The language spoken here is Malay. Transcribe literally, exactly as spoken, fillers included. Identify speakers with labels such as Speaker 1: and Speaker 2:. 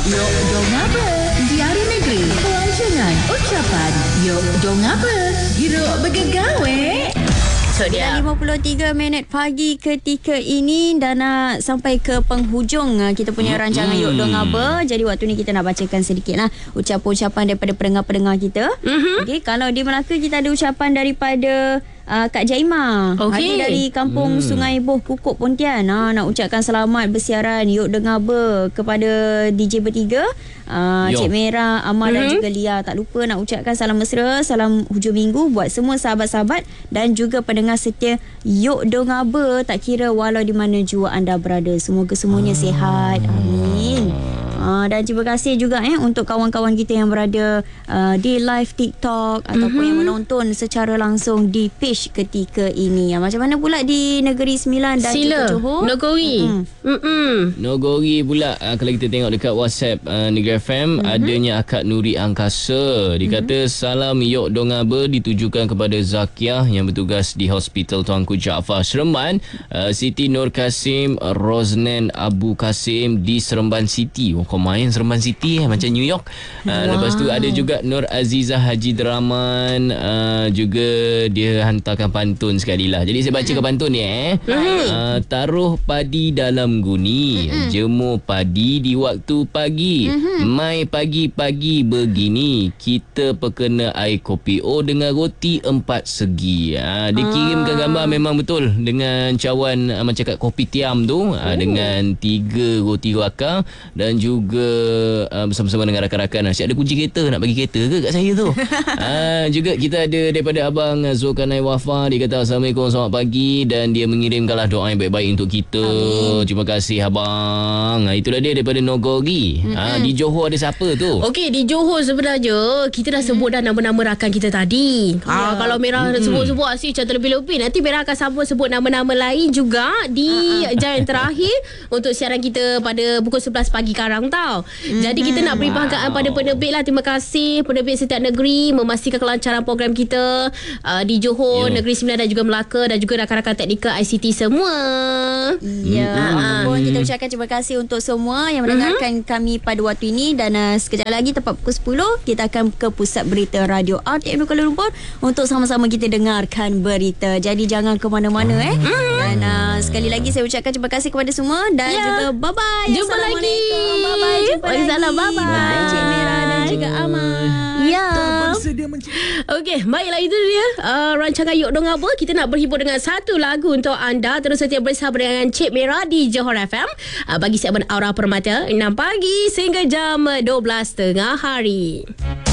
Speaker 1: Yok dong apa? Diari Negeri, pelancongan ucapan. Yok dong apa? Hiruk bergegawe.
Speaker 2: So dia
Speaker 3: lima puluh tiga minit pagi ketika ini dah nak sampai ke penghujung kita punya mm-hmm. rancangan Yok Dong Apa. Jadi waktu ni kita nak bacakan sedikitlah ucapan-ucapan daripada pendengar-pendengar kita. Mm-hmm. Okey, kalau di Melaka kita ada ucapan daripada Uh, Kak Jaima.
Speaker 2: Okay.
Speaker 3: Ada dari kampung hmm. Sungai Boh Kukuk Pontian. Ha, nak ucapkan selamat bersiaran Yok Dengar Ber kepada D J bertiga. Uh, Cik Merah, Amal mm-hmm. dan juga Lia. Tak lupa nak ucapkan salam mesra, salam hujung minggu buat semua sahabat-sahabat dan juga pendengar setia Yok Dengar Ber, tak kira walau di mana jua anda berada. Semoga semuanya ah. sihat. Amin. Uh, dan terima kasih juga eh untuk kawan-kawan kita yang berada uh, di live TikTok mm-hmm. ataupun yang menonton secara langsung di page ketika ini. Uh, macam mana pula di Negeri Sembilan dan
Speaker 2: Sila,
Speaker 3: juga Johor?
Speaker 2: Nogori. Mm-hmm.
Speaker 4: Nogori pula uh, kalau kita tengok dekat WhatsApp uh, Negeri F M, mm-hmm. adanya Akak Nuri Angkasa. Dia kata mm-hmm. salam Yok Dong Apa ditujukan kepada Zakiah yang bertugas di Hospital Tuanku Jaafar Seremban, uh, Siti Nur Kasim, Rosnan Abu Kasim di Seremban City. Oh, kau main Seremban City eh, macam New York. Uh, wow. Lepas tu ada juga Nur Azizah Haji Draman, uh, juga dia hantarkan pantun sekali lah. Jadi saya bacakan pantun ni eh. Uh, taruh padi dalam guni, jemur padi di waktu pagi. Mai pagi-pagi begini, kita perkena air kopi O dengan roti empat segi. Uh, dia kirimkan gambar memang betul dengan cawan uh, macam kat kopi tiam tu, uh, dengan tiga roti bakar dan juga juga uh, bersama-sama dengan rakan-rakan. Asyik ada kunci kereta, nak bagi kereta ke kat saya tu. uh, juga kita ada daripada Abang Zulkarnain Wafa. Dia kata Assalamualaikum, selamat pagi, dan dia mengirimkanlah doa yang baik-baik untuk kita. Amin. Terima kasih Abang. uh, Itulah dia daripada Nogori. mm-hmm. uh, Di Johor ada siapa tu?
Speaker 2: Okey, di Johor sebenarnya kita dah sebut dah nama-nama rakan kita tadi. yeah. uh, Kalau Merah mm-hmm. sebut-sebut asyik macam terlebih-lebih. Nanti Merah akan sama sebut nama-nama lain juga di uh-huh. jam yang terakhir untuk siaran kita pada pukul sebelas pagi karang tau. Mm-hmm. Jadi kita nak beri penghargaan wow. pada penerbit lah. Terima kasih penerbit setiap negeri memastikan kelancaran program kita uh, di Johor, yeah. Negeri Sembilan dan juga Melaka, dan juga rakan-rakan teknikal I C T semua.
Speaker 3: Ya, yeah. mm-hmm. kita ucapkan terima kasih untuk semua yang mendengarkan mm-hmm. kami pada waktu ini, dan uh, sekejap lagi tepat pukul sepuluh kita akan ke pusat berita Radio R T M Kuala Lumpur untuk sama-sama kita dengarkan berita. Jadi jangan ke mana-mana eh. Mm-hmm. Dan uh, sekali lagi saya ucapkan terima kasih kepada semua dan yeah. juga bye-bye.
Speaker 2: Jumpa lagi.
Speaker 3: Bye-bye. Jumpa lagi.
Speaker 2: Bye-bye.
Speaker 3: Bye Cik Merah dan juga Amal.
Speaker 2: Ya. Okey, baiklah itu dia uh, rancangan Yok Dong Apa. Kita nak berhibur dengan satu lagu untuk anda. Terus setia bersama dengan Cik Merah di Johor F M uh, bagi segmen Aura Permata enam pagi sehingga jam dua belas tengah hari.